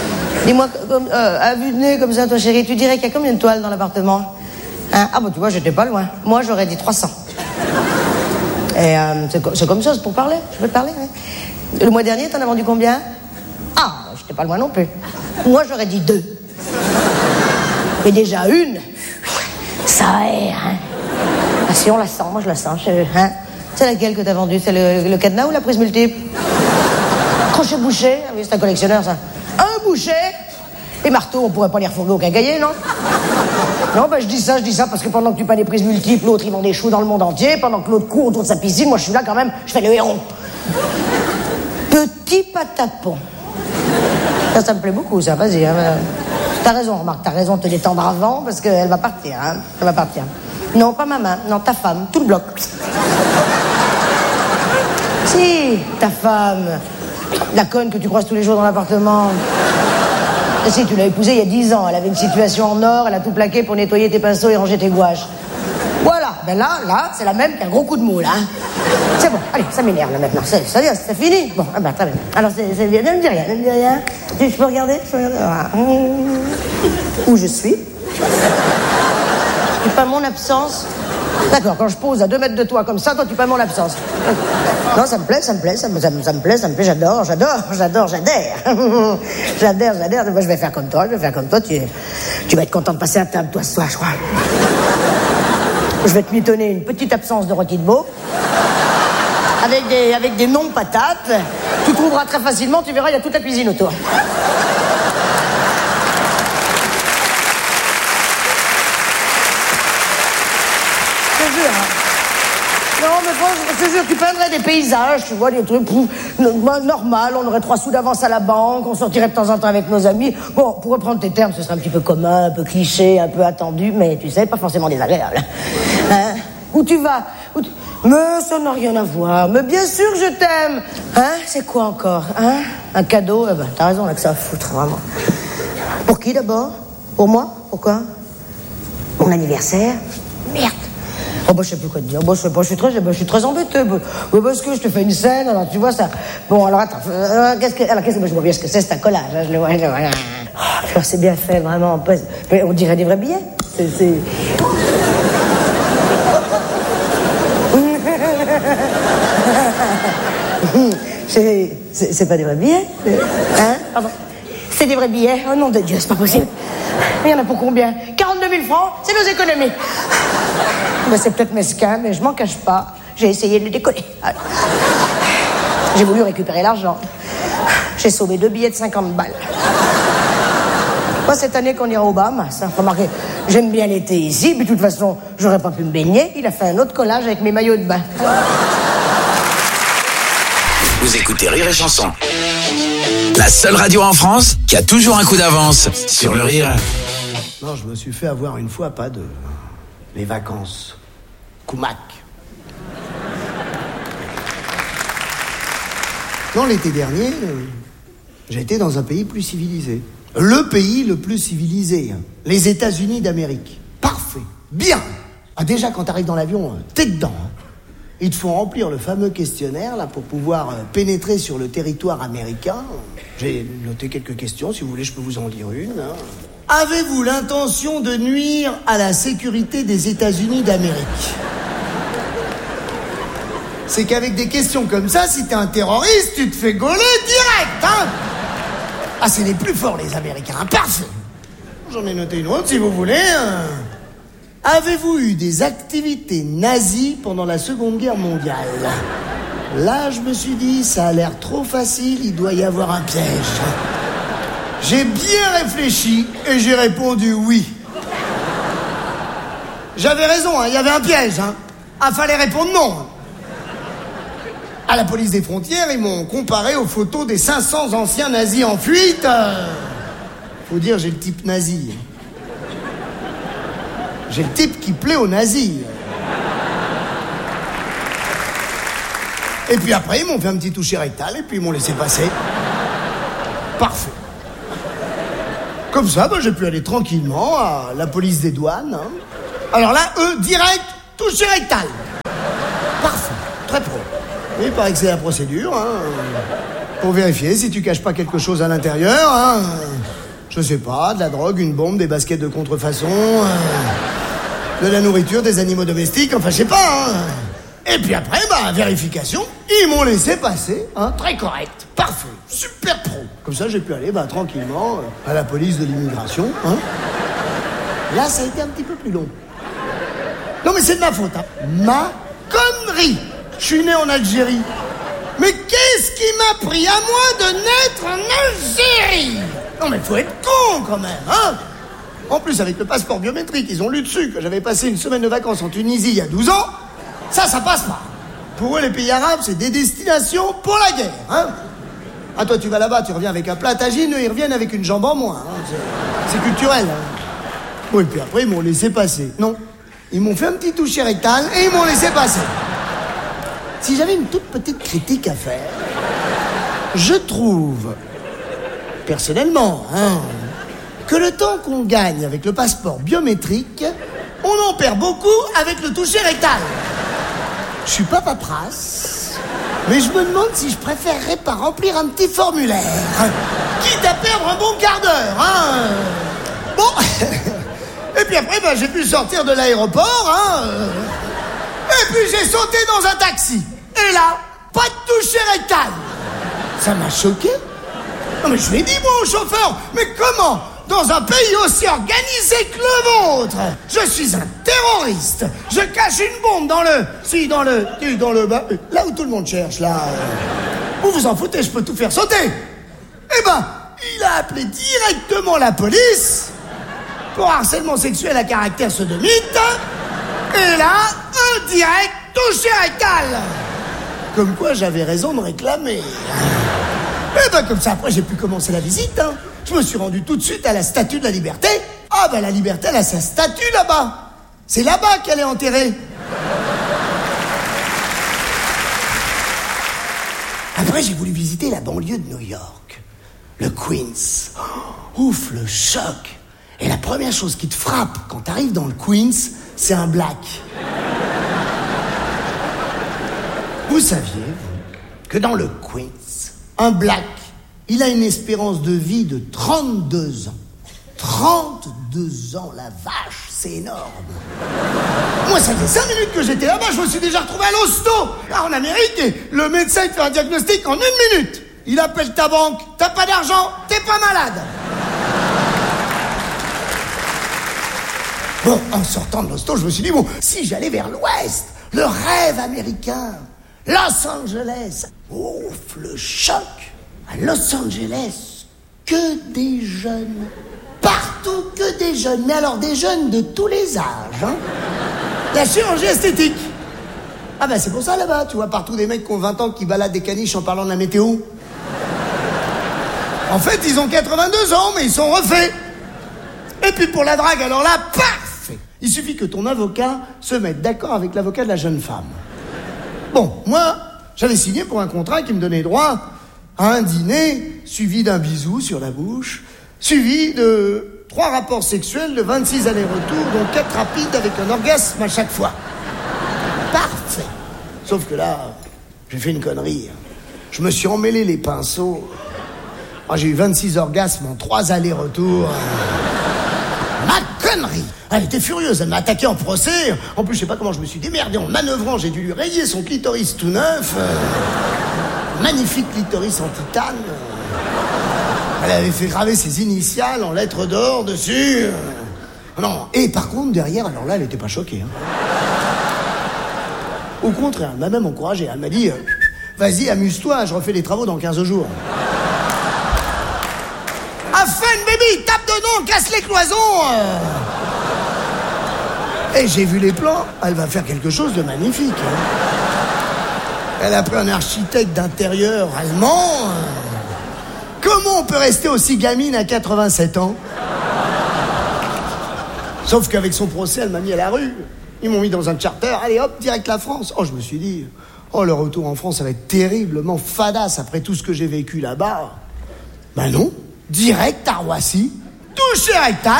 Dis-moi, comme, euh, à vue de nez comme ça, toi chérie, tu dirais qu'il y a combien de toiles dans l'appartement? Hein? Ah bah tu vois, j'étais pas loin. Moi, j'aurais dit trois cents. Et euh, c'est, c'est comme ça, c'est pour parler. Je peux te parler, hein. Le mois dernier, t'en as vendu combien? Ah, bah, j'étais pas loin non plus. Moi, j'aurais dit deux. Mais déjà une, ça aère, hein. Ah si, on la sent, moi je la sens. Je, hein. C'est laquelle que t'as vendue? C'est le, le cadenas ou la prise multiple? Crochet bouché? Ah oui, c'est un collectionneur, ça. Un boucher? Les marteaux, on pourrait pas les refourguer au quincaillier, non? Non, ben je dis ça, je dis ça parce que pendant que tu payes des prises multiples, l'autre il vend des choux dans le monde entier, pendant que l'autre court autour de sa piscine, moi je suis là quand même, je fais le héros. Petit patapon. Ça, ça me plaît beaucoup, ça, vas-y. Hein. T'as raison, remarque, t'as raison de te détendre avant parce qu'elle va partir, hein. Elle va partir. Non, pas ma main, non, ta femme, tout le bloc. Si, ta femme, la conne que tu croises tous les jours dans l'appartement. Si, tu l'as épousée il y a dix ans, elle avait une situation en or, elle a tout plaqué pour nettoyer tes pinceaux et ranger tes gouaches. Voilà, ben là, là, c'est la même qu'un gros coup de moule, hein. C'est bon, allez, ça m'énerve là maintenant, c'est, ça y est, c'est fini. Bon, ah ben, très bien. Alors, c'est, c'est bien, ne me dis rien, ne me dis rien. Je peux regarder, je peux regarder. Voilà. Où je suis. Tu pas mon absence. D'accord, quand je pose à deux mètres de toi comme ça, toi tu pas mon absence. Non, ça me plaît, ça me plaît, ça me, ça me, ça me plaît, ça me plaît, j'adore, j'adore, j'adore, j'adhère. J'adhère, j'adhère. Moi, je vais faire comme toi, je vais faire comme toi. Tu, tu vas être content de passer à table, toi, ce soir, je crois. Je vais te mitonner une petite absence de rôti de veau. Avec des, avec des non-patates. Tu trouveras très facilement, tu verras, il y a toute la cuisine autour. Non, mais bon, je te jure, tu peindrais des paysages, tu vois, des trucs pouf, normal, on aurait trois sous d'avance à la banque, on sortirait de temps en temps avec nos amis. Bon, pour reprendre tes termes, ce serait un petit peu commun, un peu cliché, un peu attendu, mais tu sais, pas forcément désagréable. Hein? Où tu vas? Où tu... Mais ça n'a rien à voir, mais bien sûr que je t'aime. Hein? C'est quoi encore? Hein? Un cadeau? Eh ben, t'as raison, là, que ça va foutre, vraiment. Pour qui, d'abord? Pour moi? Pourquoi? Mon anniversaire? Merde. Oh bah je sais plus quoi te dire. Bon, je sais pas, je suis très, je suis très embêtée. Oui, parce que je te fais une scène, alors tu vois ça. Bon, alors attends, euh, qu'est-ce que, alors qu'est-ce que je vois bien ce que c'est, c'est un collage. Hein, je le vois, je le vois. Oh, c'est bien fait, vraiment. Mais on dirait des vrais billets. C'est, c'est... c'est, c'est, c'est pas des vrais billets. Hein? Pardon. C'est des vrais billets. Oh nom de Dieu, c'est pas possible. Il y en a pour combien? quarante-deux mille francs, c'est nos économies. Ben, c'est peut-être mesquin, mais je m'en cache pas. J'ai essayé de le décoller. J'ai voulu récupérer l'argent. J'ai sauvé deux billets de cinquante balles. Moi, cette année qu'on ira au Bahamas, hein, remarquez, j'aime bien l'été ici, puis de toute façon, j'aurais pas pu me baigner. Il a fait un autre collage avec mes maillots de bain. Vous écoutez Rire et Chanson. La seule radio en France qui a toujours un coup d'avance sur le rire. Non, je me suis fait avoir une fois, pas de... Les vacances. Koumak. Non, l'été dernier, euh, j'ai été dans un pays plus civilisé. Le pays le plus civilisé. Hein. Les États-Unis d'Amérique. Parfait. Bien. Ah, déjà, quand t'arrives dans l'avion, euh, t'es dedans. Hein. Ils te font remplir le fameux questionnaire là pour pouvoir euh, pénétrer sur le territoire américain. J'ai noté quelques questions, si vous voulez, je peux vous en lire une. Hein. Avez-vous l'intention de nuire à la sécurité des États-Unis d'Amérique? C'est qu'avec des questions comme ça, si t'es un terroriste, tu te fais gauler direct, hein? Ah, c'est les plus forts, les Américains, hein, parfait. J'en ai noté une autre, si vous voulez. Hein. Avez-vous eu des activités nazies pendant la Seconde Guerre mondiale? Là, je me suis dit, ça a l'air trop facile, il doit y avoir un piège. J'ai bien réfléchi et j'ai répondu oui. J'avais raison, hein, il y avait un piège. Hein. Ah, fallait répondre non. À la police des frontières, ils m'ont comparé aux photos des cinq cents anciens nazis en fuite. Euh... Faut dire, j'ai le type nazi. J'ai le type qui plaît aux nazis. Et puis après, ils m'ont fait un petit toucher rectal et puis ils m'ont laissé passer. Parfait. Comme ça, bah, j'ai pu aller tranquillement à la police des douanes. Hein. Alors là, eux, direct, toucher rectal. Parfait, très pro. Et il paraît que c'est la procédure, hein, pour vérifier si tu caches pas quelque chose à l'intérieur. Hein. Je sais pas, de la drogue, une bombe, des baskets de contrefaçon, euh, de la nourriture, des animaux domestiques, enfin, je sais pas, hein. Et puis après, bah, vérification, ils m'ont laissé passer, hein, très correct, parfait, super pro. Comme ça, j'ai pu aller, bah, tranquillement, euh, à la police de l'immigration, hein. Là, ça a été un petit peu plus long. Non, mais c'est de ma faute, hein. Ma connerie. Je suis né en Algérie. Mais qu'est-ce qui m'a pris à moi de naître en Algérie? Non, mais faut être con, quand même, hein. En plus, avec le passeport biométrique, ils ont lu dessus que j'avais passé une semaine de vacances en Tunisie il y a douze ans. Ça, ça passe pas. Pour eux, les pays arabes, c'est des destinations pour la guerre, hein. Ah, toi, tu vas là-bas, tu reviens avec un plat tagine, eux, ils reviennent avec une jambe en moins, hein. C'est, c'est culturel, hein. Oui, puis après, ils m'ont laissé passer. Non, ils m'ont fait un petit toucher rectal et ils m'ont laissé passer. Si j'avais une toute petite critique à faire, je trouve, personnellement, hein, que le temps qu'on gagne avec le passeport biométrique, on en perd beaucoup avec le toucher rectal. Je suis pas paperasse, mais je me demande si je préférerais pas remplir un petit formulaire, quitte à perdre un bon quart d'heure, hein. Bon, et puis après, ben, j'ai pu sortir de l'aéroport, hein. Et puis j'ai sauté dans un taxi. Et là, pas de toucher rectal. Ça m'a choqué. Non mais je l'ai dit moi au chauffeur, mais comment, dans un pays aussi organisé que le vôtre, je suis un terroriste, je cache une bombe dans le... Si, dans le... Dans le... Là où tout le monde cherche, là... Vous vous en foutez, je peux tout faire sauter. Eh ben, il a appelé directement la police pour harcèlement sexuel à caractère sodomite. Et là, un direct touché rectal. Comme quoi j'avais raison de réclamer. Et ben comme ça, après j'ai pu commencer la visite, hein. Je me suis rendu tout de suite à la Statue de la Liberté. Ah ben la Liberté, elle a sa statue là-bas. C'est là-bas qu'elle est enterrée. Après j'ai voulu visiter la banlieue de New York. Le Queens. Oh, ouf, le choc. Et la première chose qui te frappe quand t'arrives dans le Queens, c'est un black. Vous saviez, vous, que dans le Queens, un black, il a une espérance de vie de trente-deux ans. trente-deux ans, la vache, c'est énorme. Moi, ça fait cinq minutes que j'étais là-bas, je me suis déjà retrouvé à l'hosto, là, en Amérique, et le médecin, il fait un diagnostic en une minute. Il appelle ta banque, t'as pas d'argent, t'es pas malade. Bon, en sortant de l'hosto, je me suis dit, bon, si j'allais vers l'ouest, le rêve américain, Los Angeles, ouf, le choc. À Los Angeles, que des jeunes, partout que des jeunes, mais alors des jeunes de tous les âges, hein. La chirurgie esthétique. Ah ben c'est pour ça là-bas, tu vois partout des mecs qui ont vingt ans qui baladent des caniches en parlant de la météo. En fait, ils ont quatre-vingt-deux ans, mais ils sont refaits. Et puis pour la drague, alors là, parfait. Il suffit que ton avocat se mette d'accord avec l'avocat de la jeune femme. Bon, moi, j'avais signé pour un contrat qui me donnait droit à un dîner, suivi d'un bisou sur la bouche, suivi de trois rapports sexuels de vingt-six allers-retours, dont quatre rapides avec un orgasme à chaque fois. Parfait. Sauf que là, j'ai fait une connerie. Je me suis emmêlé les pinceaux. Oh, j'ai eu vingt-six orgasmes en trois allers-retours. Ma connerie. Elle était furieuse, elle m'a attaqué en procès. En plus, je sais pas comment je me suis démerdé en manœuvrant. J'ai dû lui rayer son clitoris tout neuf. Euh, magnifique clitoris en titane. Elle avait fait graver ses initiales en lettres d'or dessus. Euh, non. Et par contre, derrière, alors là, elle était pas choquée. Hein. Au contraire, elle m'a même encouragé. Elle m'a dit, euh, vas-y, amuse-toi, je refais les travaux dans quinze jours. Afin, baby, tape dedans, casse les cloisons. Euh... Et j'ai vu les plans, elle va faire quelque chose de magnifique. Hein. Elle a pris un architecte d'intérieur allemand. Comment on peut rester aussi gamine à quatre-vingt-sept ans? Sauf qu'avec son procès, elle m'a mis à la rue. Ils m'ont mis dans un charter, allez hop, direct la France. Oh, je me suis dit, oh, le retour en France, ça va être terriblement fadasse après tout ce que j'ai vécu là-bas. Ben non, direct à Roissy, touché rectal.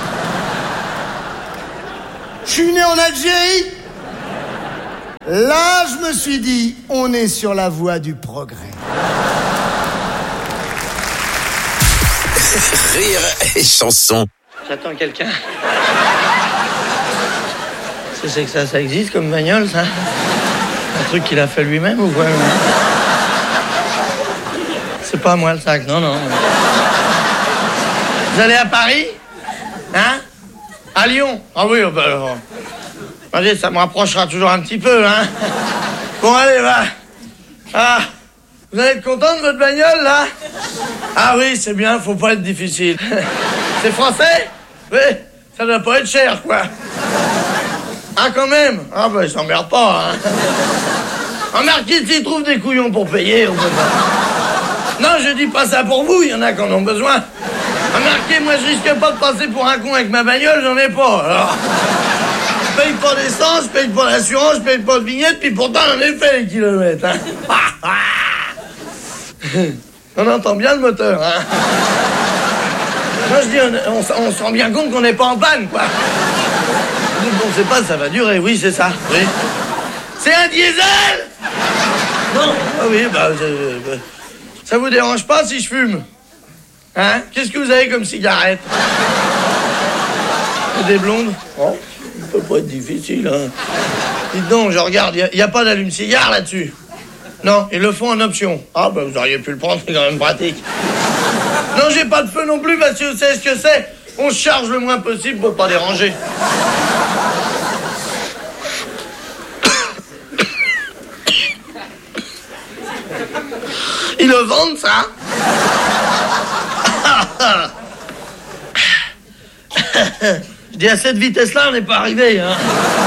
Je suis né en Algérie. Là, je me suis dit, on est sur la voie du progrès. Rire et chanson. J'attends quelqu'un. C'est, c'est que ça, ça existe comme bagnole, ça? Un truc qu'il a fait lui-même ou quoi? C'est pas moi le sac, non, non. Vous allez à Paris? Hein? À Lyon? Ah oui, bah alors... Allez, ça me rapprochera toujours un petit peu, hein? Bon, allez, va. Ah, vous allez être content de votre bagnole, là? Ah oui, c'est bien, faut pas être difficile. C'est français? Oui, ça doit pas être cher, quoi. Ah, quand même? Ah, bah, ils s'emmerdent pas, hein. Remarquez, s'ils trouvent des couillons pour payer, on peut pas... Non, je dis pas ça pour vous, il y en a qui en ont besoin. Remarquez, moi, je risque pas de passer pour un con avec ma bagnole, j'en ai pas, alors... Je paye pas d'essence, je paye pas d'assurance, je paye pas de vignette, puis pourtant, j'en ai fait les kilomètres, hein. On entend bien le moteur, hein. Moi, je dis, on, on, on se rend bien compte qu'on n'est pas en panne, quoi. On sait pas, ça va durer, oui, c'est ça, oui. C'est un diesel? Non. Ah oui, bah, je, je, ça vous dérange pas si je fume? Hein? Qu'est-ce que vous avez comme cigarette? Des blondes? Oh, ça peut pas être difficile, hein. Dites donc, je regarde, il n'y a, a pas d'allume-cigare là-dessus? Non, ils le font en option. Ah, bah, vous auriez pu le prendre, c'est quand même pratique. Non, j'ai pas de feu non plus, parce que vous savez ce que c'est? On se charge le moins possible pour pas déranger. Ils le vendent, ça? Je dis, à cette vitesse-là, on n'est pas arrivé, hein.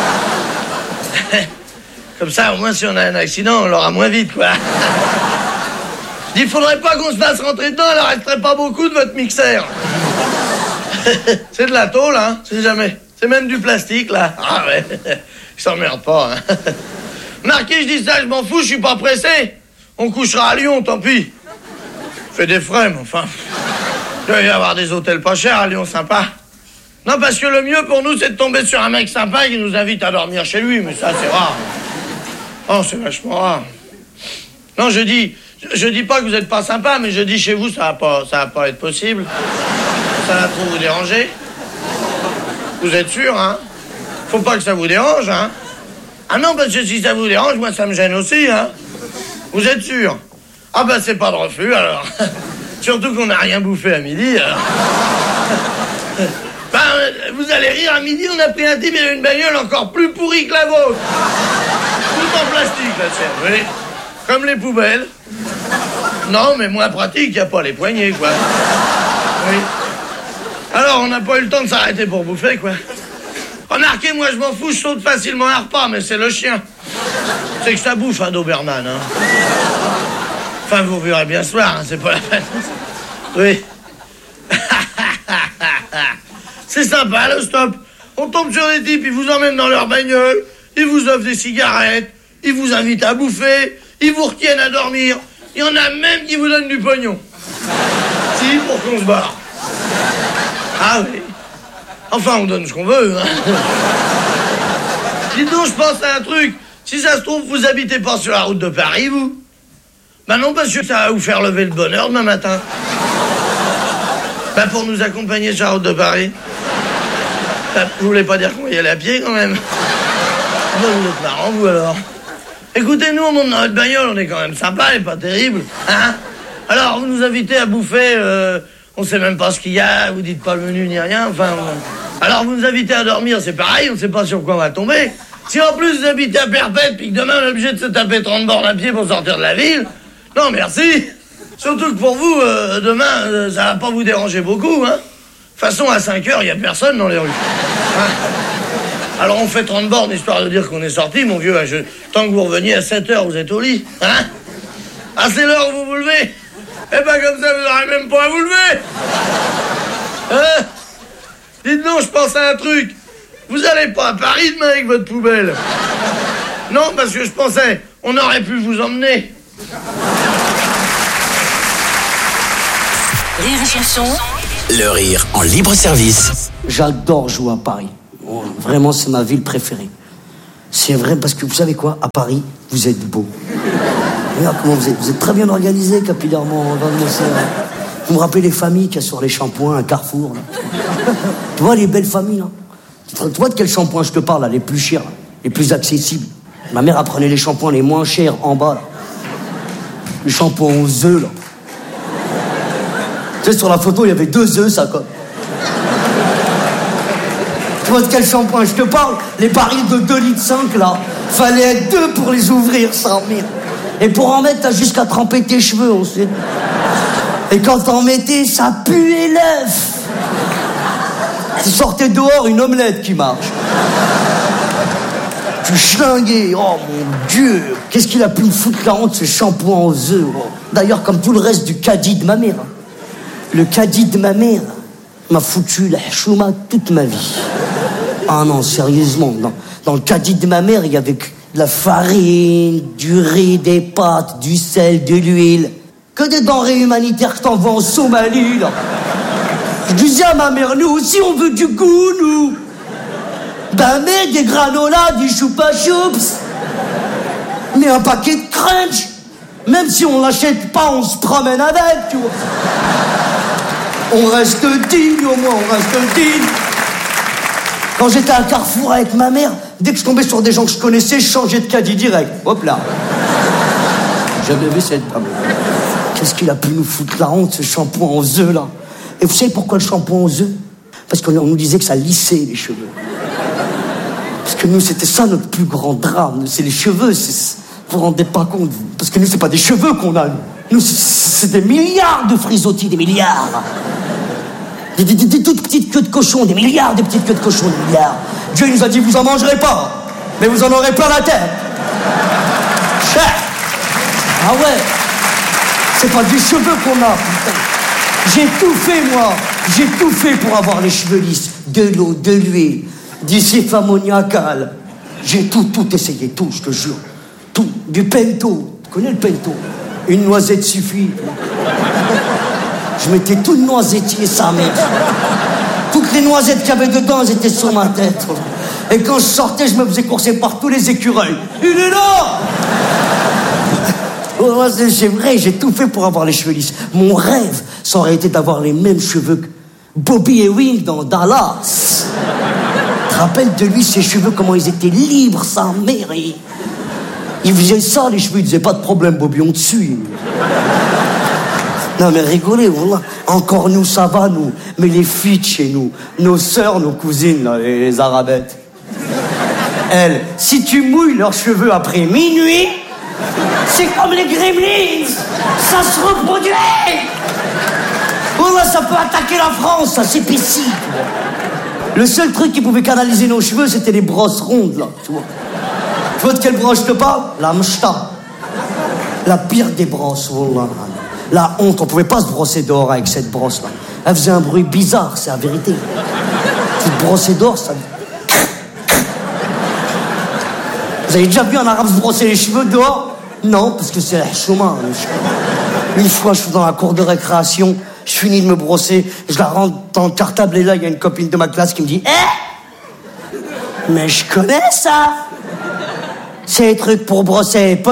Comme ça, au moins, si on a un accident, on l'aura moins vite, quoi. Je dis, il faudrait pas qu'on se fasse rentrer dedans, il en resterait pas beaucoup de votre mixeur. C'est de la tôle, hein, c'est jamais. C'est même du plastique, là. Ah ouais, ils s'emmerdent pas, hein. Marquez, je dis ça, je m'en fous, je suis pas pressé. On couchera à Lyon, tant pis. Fait des frais, mais enfin... Il doit y avoir des hôtels pas chers à Lyon, sympa. Non, parce que le mieux pour nous, c'est de tomber sur un mec sympa qui nous invite à dormir chez lui, mais ça, c'est rare. Oh, c'est vachement rare. Non, je dis... Je, je dis pas que vous êtes pas sympa, mais je dis chez vous, ça va pas, ça va pas être possible. Ça va trop vous déranger. Vous êtes sûr, hein? Faut pas que ça vous dérange, hein? Ah non, parce que si ça vous dérange, moi, ça me gêne aussi, hein? Vous êtes sûr? Ah ben, c'est pas de reflux, alors. Surtout qu'on n'a rien bouffé à midi, alors. Ben, vous allez rire, à midi, on a pris un type et une bagnole encore plus pourrie que la vôtre. Tout en plastique, la tienne, oui. Comme les poubelles. Non, mais moins pratique, y a pas les poignées, quoi. Oui. Alors, on n'a pas eu le temps de s'arrêter pour bouffer, quoi. Remarquez, moi, je m'en fous, je saute facilement un repas, mais c'est le chien. C'est que ça bouffe, un Doberman, hein. Enfin, vous verrez bien ce soir, hein, c'est pas la peine. Oui. C'est sympa, le stop. On tombe sur des types, ils vous emmènent dans leur bagnole, ils vous offrent des cigarettes, ils vous invitent à bouffer, ils vous retiennent à dormir. Il y en a même qui vous donnent du pognon. Si, pour qu'on se barre. Ah oui. Enfin, on donne ce qu'on veut, hein. Dites donc, je pense à un truc. Si ça se trouve, vous habitez pas sur la route de Paris, vous? Ben non, parce que ça va vous faire lever le bonheur demain matin. Ben pour nous accompagner sur la route de Paris. Ben, vous voulez pas dire qu'on va y aller à pied, quand même? Ben, vous êtes marrant, vous, alors. Écoutez, nous, on monte dans notre bagnole, on est quand même sympa et pas terrible, hein? Alors, vous nous invitez à bouffer, euh, on sait même pas ce qu'il y a, vous dites pas le menu ni rien, enfin... On... Alors, vous nous invitez à dormir, c'est pareil, on sait pas sur quoi on va tomber. Si en plus vous habitez à Perpète, puis que demain on est obligé de se taper trente bornes à pied pour sortir de la ville, non, merci. Surtout que pour vous, euh, demain, euh, ça va pas vous déranger beaucoup, hein. De toute façon, à cinq heures, il y a personne dans les rues. Hein? Alors on fait trente bornes, histoire de dire qu'on est sorti, mon vieux. Je... Tant que vous reveniez à sept heures, vous êtes au lit. Hein? Ah, c'est l'heure où vous vous levez. Eh ben, comme ça, vous n'aurez même pas à vous lever. Hein? Dites donc, je pense à un truc. Vous allez pas à Paris demain avec votre poubelle? Non, parce que je pensais, on aurait pu vous emmener. Rire et chanson. Le rire en libre service. J'adore jouer à Paris. Vraiment, c'est ma ville préférée. C'est vrai parce que vous savez quoi? À Paris, vous êtes beau. Regarde comment vous êtes. Vous êtes très bien organisé capillairement. Vous me rappelez les familles qu'il y a sur les shampoings, un Carrefour, là. Tu vois les belles familles, là. Tu vois de quel shampoing je te parle, là, les plus chers, là, les plus accessibles. Ma mère apprenait les shampoings les moins chers en bas, là. Les shampoings aux œufs, là. Tu sais, sur la photo, il y avait deux œufs, ça, quoi. Tu vois de quel shampoing je te parle? Les barils de deux litres cinq, là. Fallait être deux pour les ouvrir, sans mire. Et pour en mettre, t'as jusqu'à tremper tes cheveux, ensuite. Et quand t'en mettais, ça puait l'œuf. Tu sortais dehors, une omelette qui marche. Tu schlinguais, oh mon Dieu. Qu'est-ce qu'il a pu me foutre la honte, ce shampoing aux œufs. Oh. D'ailleurs, comme tout le reste du caddie de ma mère. Le caddie de ma mère m'a foutu la chouma toute ma vie. Ah non, sérieusement, dans, dans le caddie de ma mère, il y avait de la farine, du riz, des pâtes, du sel, de l'huile. Que des denrées humanitaires que t'envoies en Somalie, là. Je disais à ma mère, nous aussi on veut du goût, nous. Ben mais des granolas, du choupa choups. Mais un paquet de crunch. Même si on l'achète pas, on se promène avec, tu vois. On reste digne, au moins, on reste digne. Quand j'étais à Carrefour avec ma mère, dès que je tombais sur des gens que je connaissais, je changeais de caddie direct. Hop là. J'avais vu cette table. Qu'est-ce qu'il a pu nous foutre la honte, ce shampoing aux œufs, là? Et vous savez pourquoi le shampoing aux œufs? Parce qu'on nous disait que ça lissait les cheveux. Parce que nous, c'était ça notre plus grand drame. C'est les cheveux. C'est... Vous vous rendez pas compte, vous? Parce que nous, c'est pas des cheveux qu'on a. Nous, c'est des milliards de frisottis, des milliards. Des, des, des toutes petites queues de cochon, des milliards de petites queues de cochon, des milliards. Dieu nous a dit, vous en mangerez pas, mais vous en aurez plein la tête. Cher. Ah ouais. C'est pas des cheveux qu'on a, putain. J'ai tout fait, moi. J'ai tout fait pour avoir les cheveux lisses. De l'eau, de l'huile, du sif ammoniacal. J'ai tout, tout essayé, tout, je te jure. Tout. Du pento. Tu connais le pento? Une noisette suffit. Je mettais tout le noisetier, sa mère. Toutes les noisettes qu'il y avait dedans, elles étaient sur ma tête. Et quand je sortais, je me faisais courser par tous les écureuils. Il est là! Oh, c'est vrai, j'ai tout fait pour avoir les cheveux lisses. Mon rêve, ça aurait été d'avoir les mêmes cheveux que Bobby Ewing dans Dallas. Tu te rappelles de lui, ses cheveux, comment ils étaient libres, sa mère. Et... il faisait ça, les cheveux, il disait pas de problème, Bobby, on te suit. Non mais rigolez, voilà. Encore nous, ça va, nous. Mais les filles de chez nous, nos sœurs, nos cousines, là, les, les arabettes. Elles, si tu mouilles leurs cheveux après minuit, c'est comme les gremlins. Ça se reproduit. Voilà, ça peut attaquer la France, ça, c'est possible. Le seul truc qui pouvait canaliser nos cheveux, c'était les brosses rondes, là, tu vois. Tu vois de quelle brosse je te parle? La mchta. La pire des brosses, voilà. La honte, on pouvait pas se brosser dehors avec cette brosse-là. Elle faisait un bruit bizarre, c'est la vérité. Tu te brossais dehors, ça... Vous avez déjà vu un arabe se brosser les cheveux dehors? Non, parce que c'est la chouma. Une fois, je suis dans la cour de récréation, je finis de me brosser, je la rentre dans le cartable et là, il y a une copine de ma classe qui me dit « Eh, mais je connais ça. C'est les trucs pour brosser les poneys. »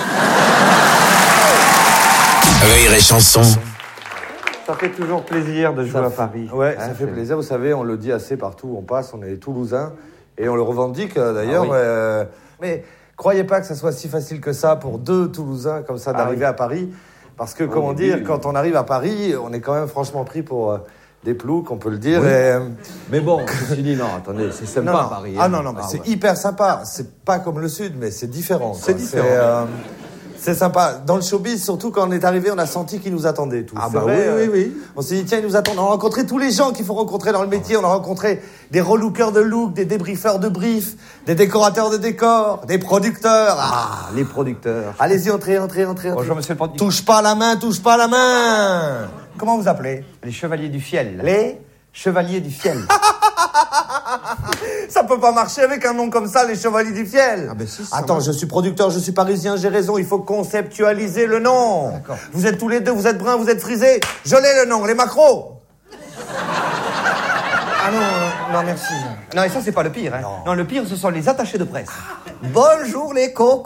Rire et chanson. Ça fait toujours plaisir de jouer ça à Paris. Ouais, hein, ça fait plaisir. Vous savez, on le dit assez partout où on passe. On est Toulousains et on le revendique d'ailleurs. Ah oui. euh, mais croyez pas que ça soit si facile que ça pour deux Toulousains comme ça d'arriver ah oui. à Paris. Parce que, oui, comment oui, dire, oui. quand on arrive à Paris, on est quand même franchement pris pour euh, des ploucs, on peut le dire. Oui. Et... mais bon, je me suis dit, non, attendez, c'est sympa non, à Paris. Ah hein. non, non, mais ah, c'est ouais. hyper sympa. C'est pas comme le Sud, mais c'est différent. C'est différent. C'est, euh, c'est sympa. Dans le showbiz, surtout quand on est arrivé, on a senti qu'ils nous attendaient tous. Ah c'est bah vrai, oui, oui, oui. On s'est dit, tiens, ils nous attendent. On a rencontré tous les gens qu'il faut rencontrer dans le métier. On a rencontré des relookers de look, des débriefeurs de briefs, des décorateurs de décors, des producteurs. Ah, ah les producteurs. Allez-y, entrez, entrez, entrez. Bonjour, monsieur le producteur. Touche pas la main, touche pas la main. Comment vous appelez? Les chevaliers du fiel. Les chevaliers du fiel. Ça peut pas marcher avec un nom comme ça, les chevaliers du fiel. Ah ben si, Attends, je suis producteur, je suis parisien, j'ai raison, il faut conceptualiser le nom. D'accord. Vous êtes tous les deux, vous êtes bruns, vous êtes frisés. Je l'ai le nom, les macros. Ah non, euh, non merci. Non, et ça c'est pas le pire. Hein. Non. non, le pire ce sont les attachés de presse. Bonjour les cocos.